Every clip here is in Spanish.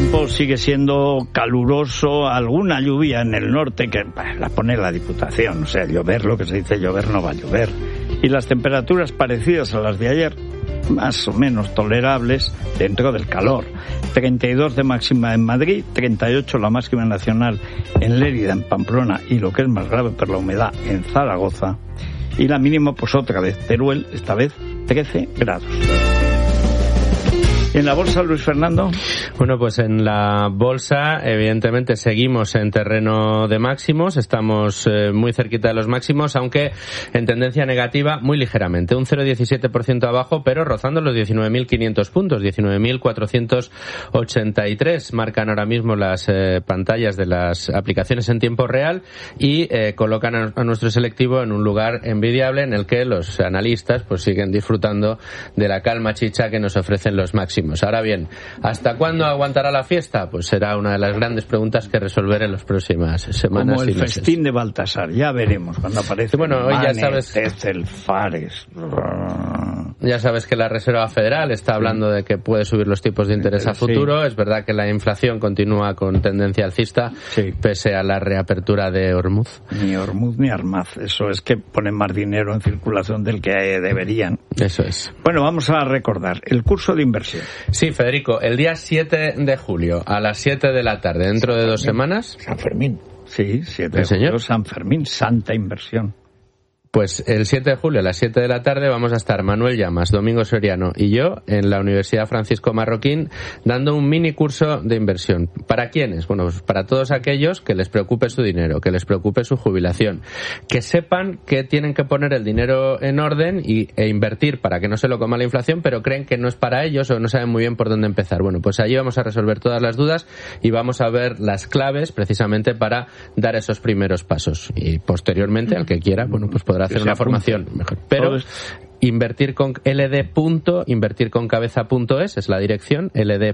tiempo sigue siendo caluroso, alguna lluvia en el norte que la pone la Diputación, o sea, llover, lo que se dice llover no va a llover. Y las temperaturas parecidas a las de ayer, más o menos tolerables dentro del calor. 32 de máxima en Madrid, 38 la máxima nacional en Lérida, en Pamplona y, lo que es más grave por la humedad, en Zaragoza. Y la mínima, pues otra vez, Teruel, esta vez 13 grados. ¿En la bolsa, Luis Fernando? Bueno, pues en la bolsa, evidentemente, seguimos en terreno de máximos, estamos muy cerquita de los máximos, aunque en tendencia negativa muy ligeramente, un 0,17% abajo, pero rozando los 19.500 puntos, 19.483 marcan ahora mismo las pantallas de las aplicaciones en tiempo real y colocan a nuestro selectivo en un lugar envidiable en el que los analistas pues siguen disfrutando de la calma chicha que nos ofrecen los máximos. Ahora bien, ¿hasta cuándo aguantará la fiesta? Pues será una de las grandes preguntas que resolver en las próximas semanas. Como el festín de Baltasar, ya veremos cuando aparece. Bueno, hoy ya sabes, Fares. Ya sabes que la Reserva Federal está hablando de que puede subir los tipos de interés a futuro. Sí. Es verdad que la inflación continúa con tendencia alcista, sí, pese a la reapertura de Hormuz. Ni Hormuz ni Armaz. Eso es que ponen más dinero en circulación del que deberían. Eso es. Bueno, vamos a recordar el curso de inversión. Sí, Federico, el día 7 de julio a las 7 de la tarde, dentro de 2 semanas. San Fermín. Sí, 7 de julio, San Fermín, Santa Inversión. Pues el 7 de julio a las 7 de la tarde vamos a estar Manuel Llamas, Domingo Soriano y yo en la Universidad Francisco Marroquín dando un mini curso de inversión. ¿Para quiénes? Bueno, pues para todos aquellos que les preocupe su dinero, que les preocupe su jubilación, que sepan que tienen que poner el dinero en orden e invertir para que no se lo coma la inflación, pero creen que no es para ellos o no saben muy bien por dónde empezar. Bueno, pues allí vamos a resolver todas las dudas y vamos a ver las claves precisamente para dar esos primeros pasos. Y posteriormente, al que quiera, bueno, pues podrá hacer una formación mejor. Pero invertirconcabeza.es es la dirección,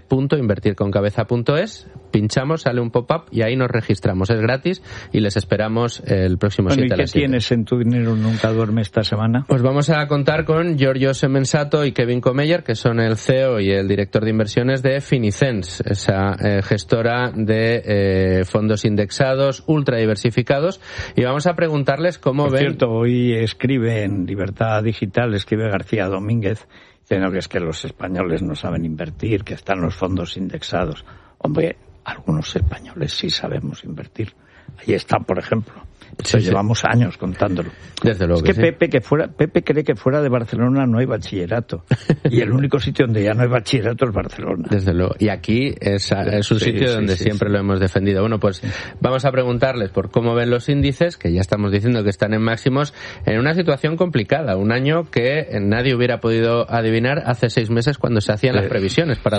ld.invertirconcabeza.es. Pinchamos, sale un pop-up y ahí nos registramos. Es gratis y les esperamos el próximo 7 a las 7. ¿Y qué tienes en Tu Dinero Nunca Duerme esta semana? Pues vamos a contar con Giorgio Semensato y Kevin Comeyer, que son el CEO y el director de inversiones de Finicens, esa gestora de fondos indexados, ultra diversificados. Y vamos a preguntarles cómo ven... Por cierto, hoy escribe en Libertad Digital, escribe García Domínguez, diciendo que es que los españoles no saben invertir, que están los fondos indexados. Hombre, algunos españoles sí sabemos invertir. Ahí está, por ejemplo. Sí, llevamos años contándolo. Desde luego. Es que Pepe cree que fuera de Barcelona no hay bachillerato. Y el único sitio donde ya no hay bachillerato es Barcelona. Desde luego. Y aquí es un sitio donde siempre lo hemos defendido. Bueno, pues vamos a preguntarles por cómo ven los índices, que ya estamos diciendo que están en máximos, en una situación complicada. Un año que nadie hubiera podido adivinar hace 6 meses cuando se hacían las previsiones para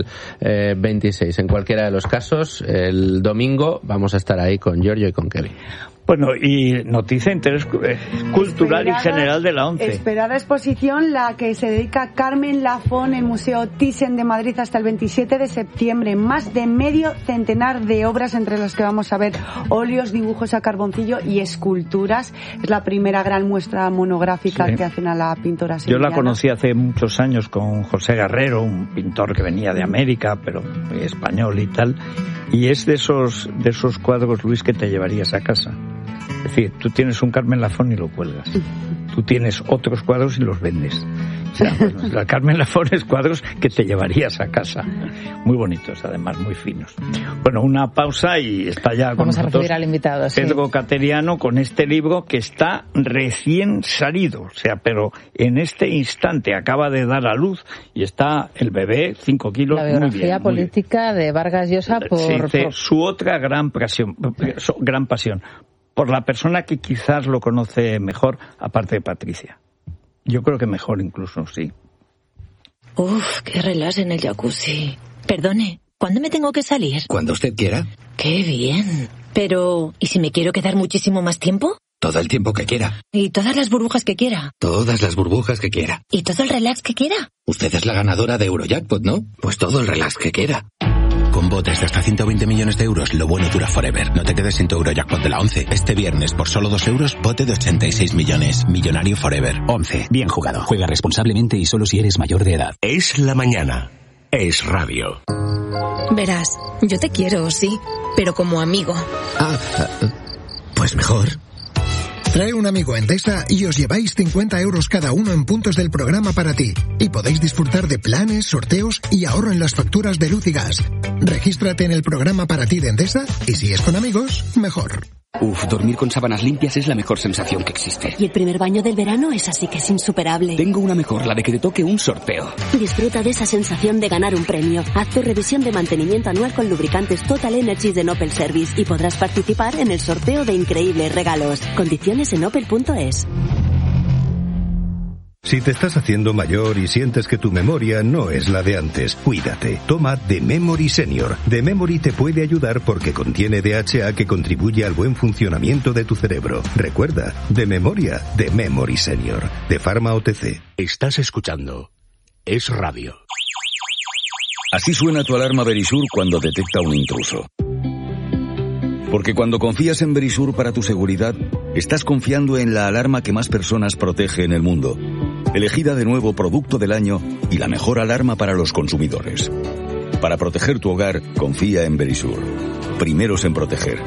2026. En cualquiera de los casos, el domingo vamos a estar ahí con Giorgio y con Kevin. Bueno, y noticia de interés cultural y general de la ONCE. Esperada exposición, la que se dedica Carmen Lafón en el Museo Thyssen de Madrid hasta el 27 de septiembre. Más de medio centenar de obras, entre las que vamos a ver óleos, dibujos a carboncillo y esculturas. Es la primera gran muestra monográfica que hacen a la pintora sevillana. Yo la conocí hace muchos años con José Guerrero, un pintor que venía de América, pero español y tal. Y es de esos cuadros, Luis, que te llevarías a casa. Es decir, tú tienes un Carmen Lafón y lo cuelgas. Tú tienes otros cuadros y los vendes. O sea, pues, la Carmen Lafón es cuadros que te llevarías a casa. Muy bonitos, además, muy finos. Bueno, una pausa y está ya con nosotros. Vamos a recibir al invitado, Pedro Cateriano con este libro que está recién salido. O sea, pero en este instante acaba de dar a luz y está el bebé, 5 kilos, la biografía muy bien, política de Vargas Llosa por su otra gran pasión, por la persona que quizás lo conoce mejor, aparte de Patricia. Yo creo que mejor incluso, sí. Uf, qué relax en el jacuzzi. Perdone, ¿cuándo me tengo que salir? Cuando usted quiera. Qué bien. Pero, ¿y si me quiero quedar muchísimo más tiempo? Todo el tiempo que quiera. ¿Y todas las burbujas que quiera? Todas las burbujas que quiera. ¿Y todo el relax que quiera? Usted es la ganadora de Eurojackpot, ¿no? Pues todo el relax que quiera. Con botes de hasta 120 millones de euros, lo bueno dura forever. No te quedes sin tu Eurojackpot de la 11. Este viernes, por solo 2 euros, bote de 86 millones. Millonario forever. 11. Bien jugado. Juega responsablemente y solo si eres mayor de edad. Es la mañana. Es radio. Verás, yo te quiero, sí, pero como amigo. Pues mejor. Trae un amigo a Endesa y os lleváis 50 euros cada uno en puntos del programa para ti. Y podéis disfrutar de planes, sorteos y ahorro en las facturas de luz y gas. Regístrate en el programa para ti de Endesa y si es con amigos, mejor. Dormir con sábanas limpias es la mejor sensación que existe. Y el primer baño del verano es así que es insuperable. Tengo una mejor, la de que te toque un sorteo. Disfruta de esa sensación de ganar un premio. Haz tu revisión de mantenimiento anual con lubricantes Total Energies de Opel Service y podrás participar en el sorteo de increíbles regalos. Condiciones en opel.es. Si te estás haciendo mayor y sientes que tu memoria no es la de antes, cuídate. Toma The Memory Senior. The Memory te puede ayudar porque contiene DHA que contribuye al buen funcionamiento de tu cerebro. Recuerda, de memoria, The Memory Senior. De Pharma OTC. Estás escuchando Es Radio. Así suena tu alarma Verisur cuando detecta un intruso. Porque cuando confías en Verisur para tu seguridad, estás confiando en la alarma que más personas protege en el mundo. Elegida de nuevo Producto del Año y la mejor alarma para los consumidores. Para proteger tu hogar, confía en Verisur. Primeros en proteger.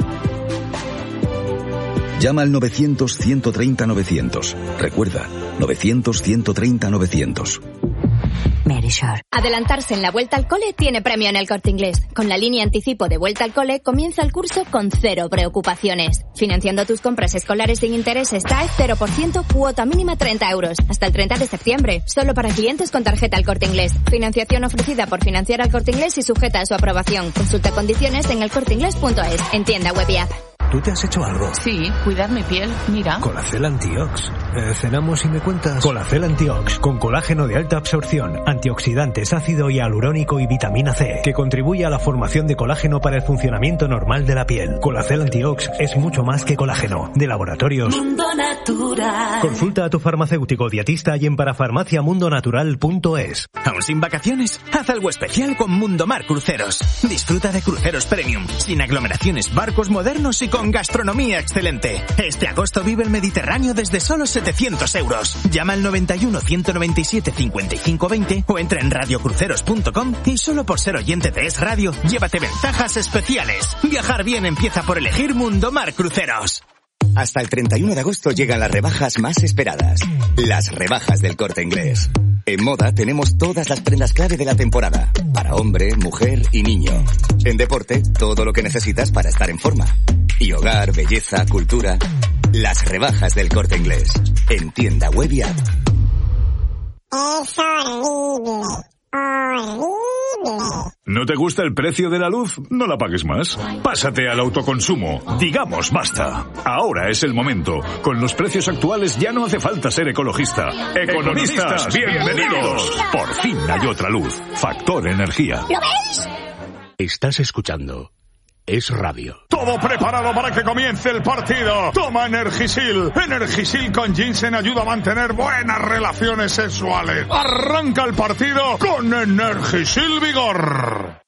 Llama al 900-130-900. Recuerda, 900-130-900. Verisur. Adelantarse en la vuelta al cole tiene premio en El Corte Inglés. Con la línea anticipo de vuelta al cole comienza el curso con 0 preocupaciones. Financiando tus compras escolares sin intereses TAE 0%, cuota mínima 30 euros. Hasta el 30 de septiembre. Solo para clientes con tarjeta El Corte Inglés. Financiación ofrecida por Financiar al Corte Inglés y sujeta a su aprobación. Consulta condiciones en elcorteinglés.es. En tienda web y app. ¿Tú te has hecho algo? Sí, cuidar mi piel, mira. Colacel Antiox. Cenamos y me cuentas. Colacel Antiox, con colágeno de alta absorción, antioxidantes, ácido hialurónico y vitamina C, que contribuye a la formación de colágeno para el funcionamiento normal de la piel. Colacel Antiox es mucho más que colágeno. De Laboratorios Mundo Natural. Consulta a tu farmacéutico dietista y en parafarmaciamundonatural.es. ¿Aún sin vacaciones? Haz algo especial con Mundomar Cruceros. Disfruta de cruceros premium, sin aglomeraciones, barcos modernos y con gastronomía excelente. Este agosto vive el Mediterráneo desde solo 700 euros. Llama al 91 197 55 20 o entra en radiocruceros.com y solo por ser oyente de Es Radio, llévate ventajas especiales. Viajar bien empieza por elegir Mundomar Cruceros. Hasta el 31 de agosto llegan las rebajas más esperadas. Las rebajas del Corte Inglés. En moda tenemos todas las prendas clave de la temporada. Para hombre, mujer y niño. En deporte, todo lo que necesitas para estar en forma. Y hogar, belleza, cultura. Las rebajas del Corte Inglés. En tienda web y app. Es horrible. Horrible. ¿No te gusta el precio de la luz? No la pagues más. Pásate al autoconsumo. Digamos basta. Ahora es el momento. Con los precios actuales ya no hace falta ser ecologista. ¡Economistas, bienvenidos! Por fin hay otra luz. Factor Energía. ¿Lo veis? Estás escuchando Es Radio. Todo preparado para que comience el partido. Toma Energisil. Energisil con ginseng ayuda a mantener buenas relaciones sexuales. Arranca el partido con Energisil Vigor.